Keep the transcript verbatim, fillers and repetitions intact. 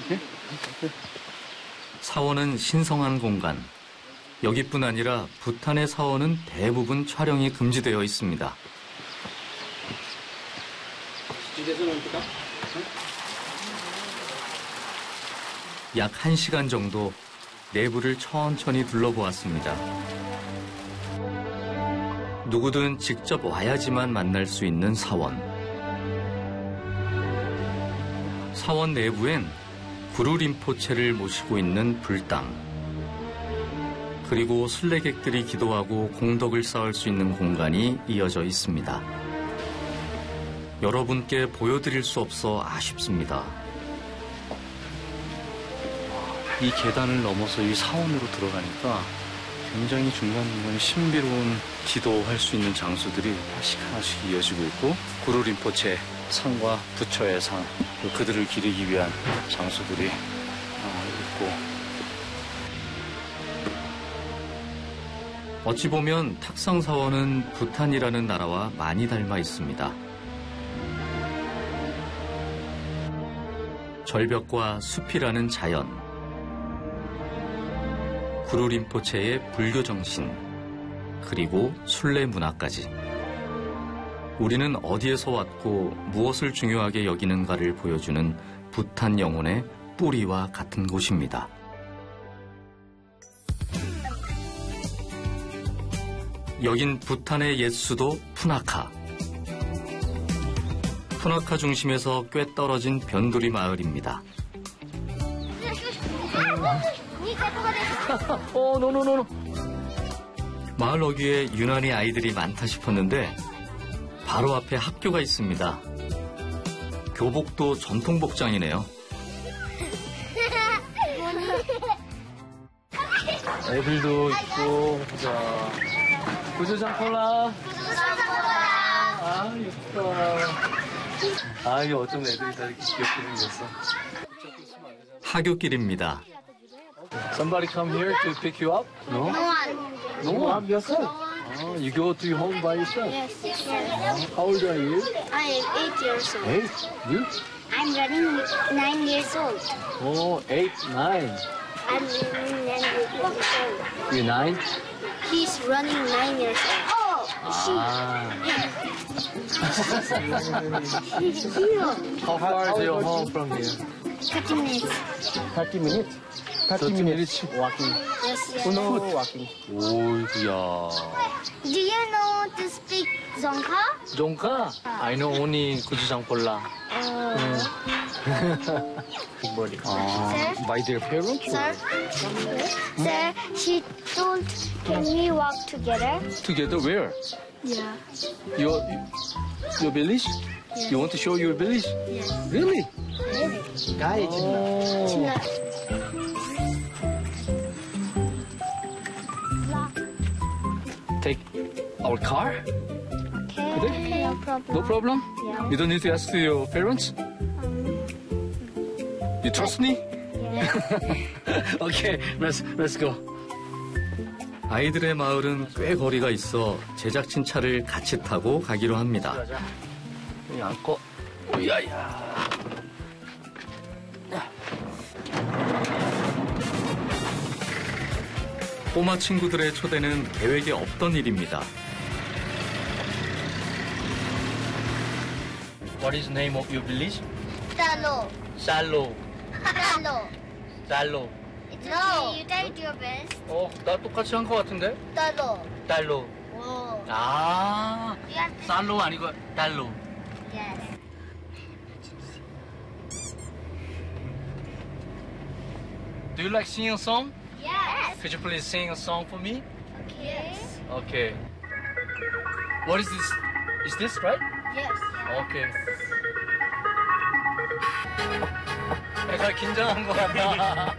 사원은 신성한 공간. 여기뿐 아니라 부탄의 사원은 대부분 촬영이 금지되어 있습니다. 약 한 시간 정도 내부를 천천히 둘러보았습니다. 누구든 직접 와야지만 만날 수 있는 사원. 사원 내부엔 구루 림포체를 모시고 있는 불당, 그리고 순례객들이 기도하고 공덕을 쌓을 수 있는 공간이 이어져 있습니다. 여러분께 보여드릴 수 없어 아쉽습니다. 이 계단을 넘어서 이 사원으로 들어가니까 굉장히 중간중간에 신비로운 기도할 수 있는 장소들이 하나씩 하나씩 이어지고 있고, 구루 림포체 상과 부처의 상, 그들을 기리기 위한 장소들이 있고, 어찌 보면 탁상 사원은 부탄이라는 나라와 많이 닮아 있습니다. 절벽과 숲이라는 자연, 구루 림포체의 불교 정신, 그리고 순례 문화까지. 우리는 어디에서 왔고 무엇을 중요하게 여기는가를 보여주는 부탄 영혼의 뿌리와 같은 곳입니다. 여긴 부탄의 옛 수도 푸나카. 푸나카 중심에서 꽤 떨어진 변두리 마을입니다. 어, 노노노노. 마을 어귀에 유난히 아이들이 많다 싶었는데 바로 앞에 학교가 있습니다. 교복도 전통 복장이네요. 애들도 있고, 보자. 구조장 콜라. 아, 예뻐. 아, 이게 어쩜 애들이 다 이렇게 귀엽게 생겼어. 하교길입니다. Somebody come here to pick you up? No? No one. No one? Yourself? Oh, you go to your home by yourself? Yes, yes. How old are you? I am eight years old. Eight? You? I'm running nine years old. Oh, eight, nine. I'm running nine years old. You're nine? He's running nine years old. Oh, Ah. she's here. How far is your home from here? thirty minutes. thirty minutes? thirty minutes walking. Yes, yes. No walking. 오이구야. Do you know to speak Zonka? 종가? I know only 구주장 폴라. Uh, Body. Sir? By their parents? Sir? Sir, she told, can we walk together? Together where? Yeah. Your, your village? Yes. You want to show your village? Yes. Really? Really? Guy, Oh. Take our car? Okay, okay, no problem. No problem? Yeah. You don't need to ask to your parents? You trust me? Yeah. Okay, let's, let's go. 아이들의 마을은 꽤 거리가 있어 제작진 차를 같이 타고 가기로 합니다. 여기 앉고, 야야. 꼬마 친구들의 초대는 계획에 없던 일입니다. What is the name of your village? Talo. 살로. Talo. 살로. It's okay. You tried your best. 어, 나 똑같이 한 것 같은데? Talo. 달로. Whoa. 아, You have to... 살로 아니고 달로. Yes. Do you like singing a song? Yes. Could you please sing a song for me? Yes. Okay. What is this? Is this right? Yes. Okay. 내가 긴장한 것 같다.